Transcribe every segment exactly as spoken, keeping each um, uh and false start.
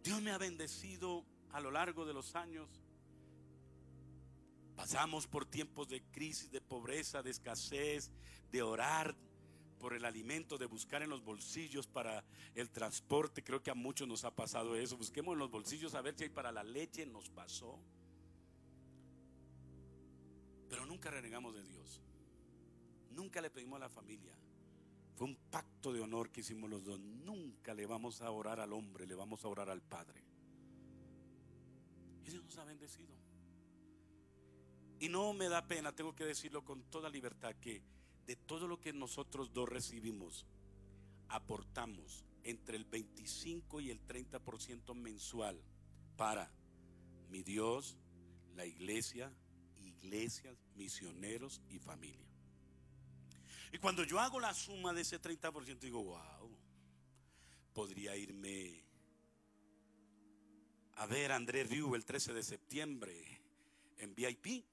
Dios me ha bendecido a lo largo de los años. Pasamos por tiempos de crisis, de pobreza, de escasez, de orar por el alimento, de buscar en los bolsillos para el transporte. Creo que a muchos nos ha pasado eso. Busquemos en los bolsillos a ver si hay para la leche. Nos pasó. Pero nunca renegamos de Dios. Nunca le pedimos a la familia. Fue un pacto de honor que hicimos los dos. Nunca le vamos a orar al hombre, le vamos a orar al Padre. Y Dios nos ha bendecido. Y no me da pena, tengo que decirlo con toda libertad, que de todo lo que nosotros dos recibimos, aportamos entre el veinticinco y el treinta por ciento mensual para mi Dios, la iglesia, iglesias, misioneros y familia. Y cuando yo hago la suma de ese treinta por ciento, digo, wow, podría irme a ver a André Rieu el trece de septiembre en V I P.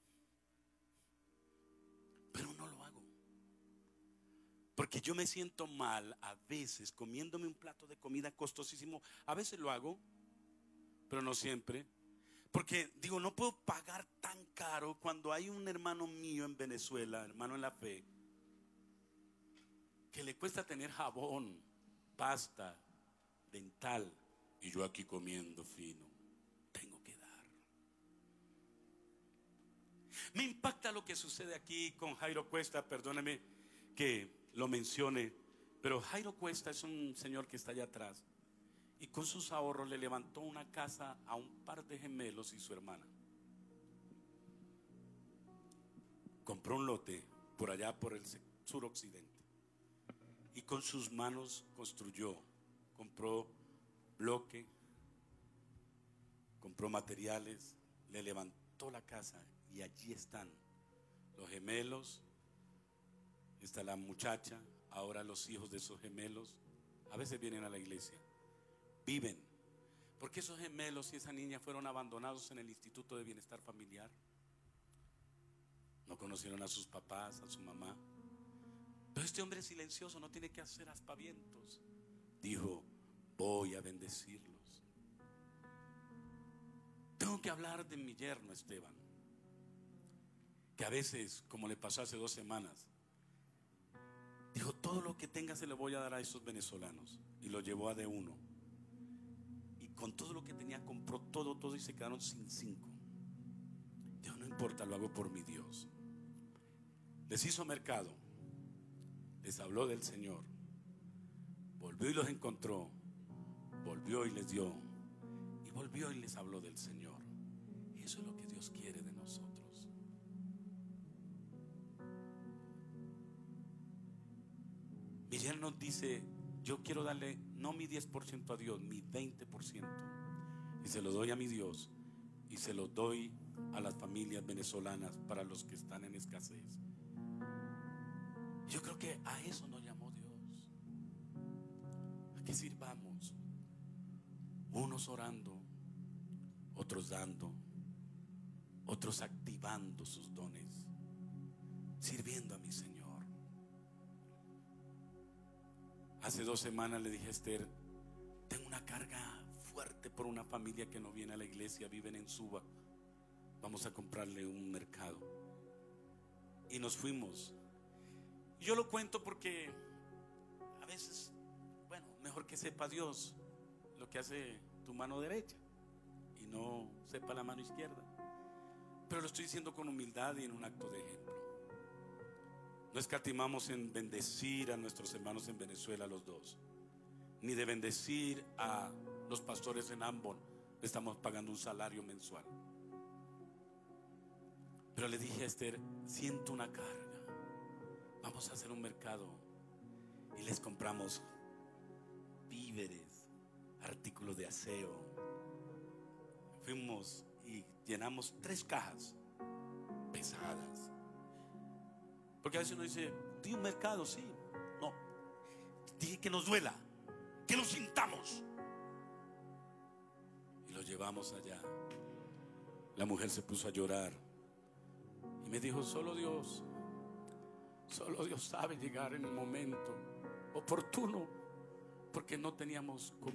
Pero no lo hago, porque yo me siento mal a veces comiéndome un plato de comida costosísimo. A veces lo hago, pero no siempre. Porque digo, no puedo pagar tan caro cuando hay un hermano mío en Venezuela, hermano en la fe, que le cuesta tener jabón, pasta, dental, y yo aquí comiendo fino. Tengo que dar. Me impacta lo que sucede aquí con Jairo Cuesta. Perdóneme que lo mencione, pero Jairo Cuesta es un señor que está allá atrás, y con sus ahorros le levantó una casa a un par de gemelos y su hermana. Compró un lote por allá por el suroccidente y con sus manos construyó, compró bloque, compró materiales, le levantó la casa, y allí están los gemelos, está la muchacha, ahora los hijos de esos gemelos. A veces vienen a la iglesia, viven, porque esos gemelos y esa niña fueron abandonados en el Instituto de Bienestar Familiar. No conocieron a sus papás, a su mamá. Pero este hombre silencioso no tiene que hacer aspavientos. Dijo, voy a bendecirlos. Tengo que hablar de mi yerno Esteban, que a veces, como le pasó hace dos semanas, dijo, todo lo que tenga se le voy a dar a esos venezolanos. Y lo llevó a de uno. Y con todo lo que tenía compró todo, todo, y se quedaron sin cinco. Dijo, no importa, lo hago por mi Dios. Les hizo mercado, les habló del Señor, volvió y los encontró, volvió y les dio, y volvió y les habló del Señor. Eso es lo que Dios quiere de nosotros. Mi yerno dice, yo quiero darle no mi diez por ciento a Dios, mi veinte por ciento, y se lo doy a mi Dios, y se lo doy a las familias venezolanas, para los que están en escasez. Yo creo que a eso nos llamó Dios, a que sirvamos, unos orando, otros dando, otros activando sus dones, sirviendo a mi Señor. Hace dos semanas le dije a Esther, tengo una carga fuerte por una familia que no viene a la iglesia, viven en Suba, vamos a comprarle un mercado. Y nos fuimos. Y yo lo cuento porque a veces, bueno, mejor que sepa Dios lo que hace tu mano derecha y no sepa la mano izquierda. Pero lo estoy diciendo con humildad y en un acto de ejemplo. No escatimamos en bendecir a nuestros hermanos en Venezuela, los dos, ni de bendecir a los pastores en Ambon. Le estamos pagando un salario mensual. Pero le dije a Esther, siento una carga, vamos a hacer un mercado, y les compramos víveres, artículos de aseo. Fuimos y llenamos tres cajas pesadas. Porque a veces uno dice, di un mercado, sí. No, dije que nos duela, que lo sintamos. Y lo llevamos allá. La mujer se puso a llorar y me dijo, solo Dios, solo Dios sabe llegar en el momento oportuno, porque no teníamos comida.